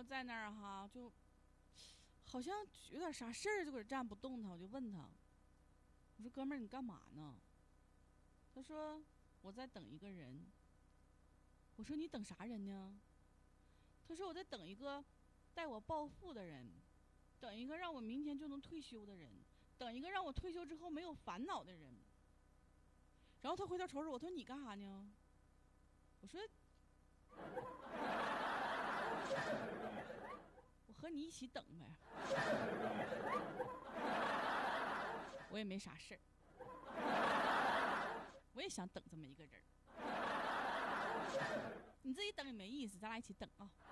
后在那儿哈，就好像有点啥事儿，就搁这站不动弹。我就问他，我说哥们儿你干嘛呢？他说我在等一个人。我说你等啥人呢？他说我在等一个带我暴富的人，等一个让我明天就能退休的人，等一个让我退休之后没有烦恼的人。然后他回头瞅瞅我，他说你干啥呢？我说我和你一起等呗。我也没啥事儿，我也想等这么一个人。你自己等也没意思，咱俩一起等啊。